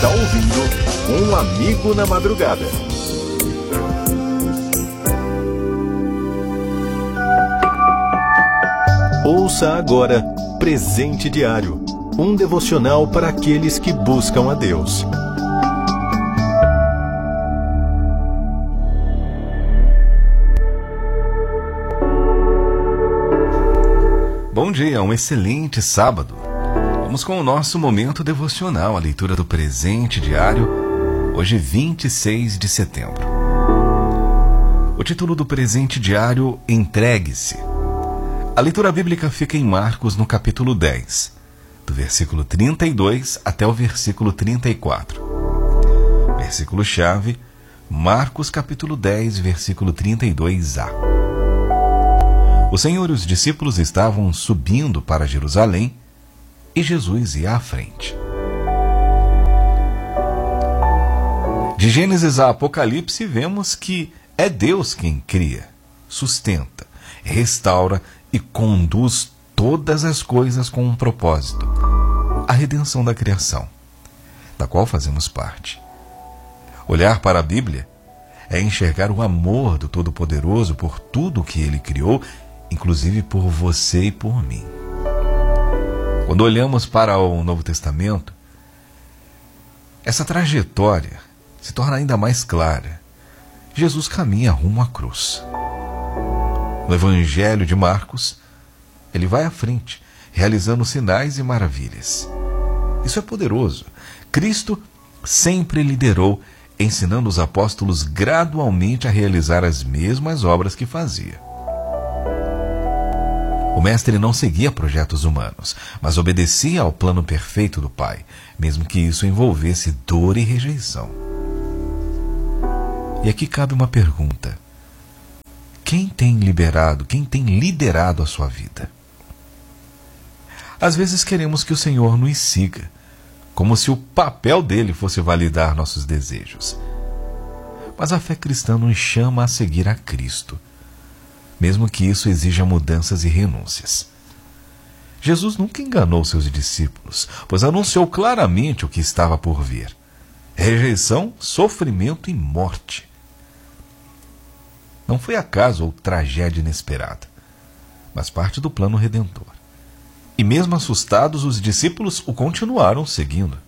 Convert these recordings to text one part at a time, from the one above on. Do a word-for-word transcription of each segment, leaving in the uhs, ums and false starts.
está ouvindo Um Amigo na Madrugada. Ouça agora Presente Diário, um devocional para aqueles que buscam a Deus. Bom dia, um excelente sábado. Vamos com o nosso momento devocional, a leitura do Presente Diário, hoje vinte e seis de setembro. O título do Presente Diário, Entregue-se. A leitura bíblica fica em Marcos, no capítulo dez, do versículo trinta e dois até o versículo trinta e quatro. Versículo-chave, Marcos, capítulo dez, versículo trinta e dois a. O Senhor e os discípulos estavam subindo para Jerusalém e Jesus ia à frente. De Gênesis a Apocalipse, vemos que é Deus quem cria, sustenta, restaura e conduz todas as coisas com um propósito: a redenção da criação, da qual fazemos parte. Olhar para a Bíblia é enxergar o amor do Todo-Poderoso por tudo que Ele criou, inclusive por você e por mim. Quando olhamos para o Novo Testamento, essa trajetória se torna ainda mais clara. Jesus caminha rumo à cruz. No Evangelho de Marcos, ele vai à frente, realizando sinais e maravilhas. Isso é poderoso. Cristo sempre liderou, ensinando os apóstolos gradualmente a realizar as mesmas obras que fazia. O mestre não seguia projetos humanos, mas obedecia ao plano perfeito do Pai, mesmo que isso envolvesse dor e rejeição. E aqui cabe uma pergunta: quem tem liberado, quem tem liderado a sua vida? Às vezes queremos que o Senhor nos siga, como se o papel dele fosse validar nossos desejos. Mas a fé cristã nos chama a seguir a Cristo, mesmo que isso exija mudanças e renúncias. Jesus nunca enganou seus discípulos, pois anunciou claramente o que estava por vir: rejeição, sofrimento e morte. Não foi acaso ou tragédia inesperada, mas parte do plano redentor. E mesmo assustados, os discípulos o continuaram seguindo.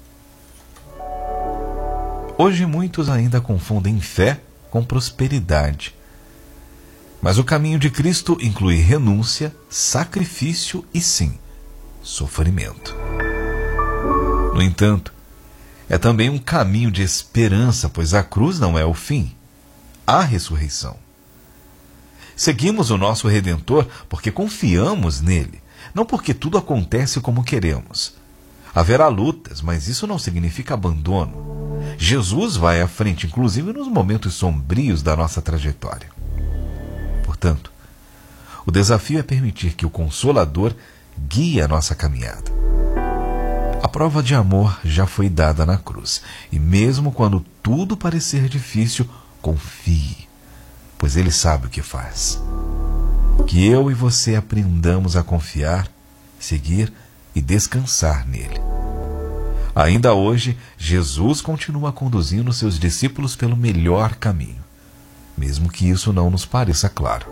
Hoje muitos ainda confundem fé com prosperidade. Mas o caminho de Cristo inclui renúncia, sacrifício e, sim, sofrimento. No entanto, é também um caminho de esperança, pois a cruz não é o fim. Há ressurreição. Seguimos o nosso Redentor porque confiamos nele, não porque tudo acontece como queremos. Haverá lutas, mas isso não significa abandono. Jesus vai à frente, inclusive nos momentos sombrios da nossa trajetória. Portanto, o desafio é permitir que o Consolador guie a nossa caminhada. A prova de amor já foi dada na cruz, e mesmo quando tudo parecer difícil, confie, pois Ele sabe o que faz. Que eu e você aprendamos a confiar, seguir e descansar nele. Ainda hoje, Jesus continua conduzindo seus discípulos pelo melhor caminho, mesmo que isso não nos pareça claro.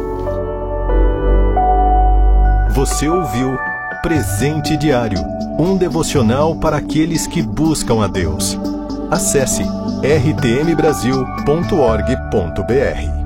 Você ouviu Presente Diário, um devocional para aqueles que buscam a Deus. Acesse r t m brasil ponto org ponto b r.